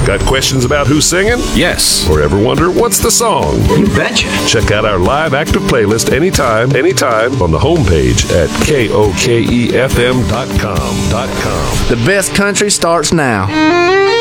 Got questions about who's singing? Yes. Or ever wonder what's the song? You betcha. Check out our live active playlist anytime on the homepage at KOKEFM.com. The best country starts now.